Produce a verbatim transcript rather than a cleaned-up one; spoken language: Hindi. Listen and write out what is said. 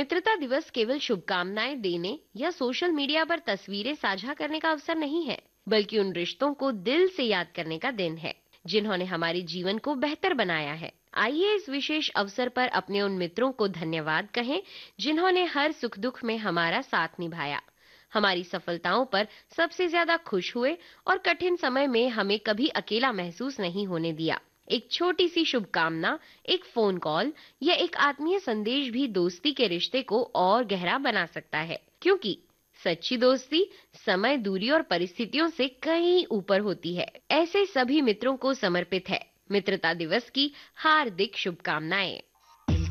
मित्रता दिवस केवल शुभकामनाएं देने या सोशल मीडिया पर तस्वीरें साझा करने का अवसर नहीं है, बल्कि उन रिश्तों को दिल से याद करने का दिन है जिन्होंने हमारे जीवन को बेहतर बनाया है। आइए इस विशेष अवसर पर अपने उन मित्रों को धन्यवाद कहें जिन्होंने हर सुख दुख में हमारा साथ निभाया, हमारी सफलताओं पर सबसे ज्यादा खुश हुए और कठिन समय में हमें कभी अकेला महसूस नहीं होने दिया। एक छोटी सी शुभकामना, एक फोन कॉल या एक आत्मीय संदेश भी दोस्ती के रिश्ते को और गहरा बना सकता है, क्योंकि सच्ची दोस्ती समय, दूरी और परिस्थितियों से कहीं ऊपर होती है। ऐसे सभी मित्रों को समर्पित है मित्रता दिवस की हार्दिक शुभकामनाएं।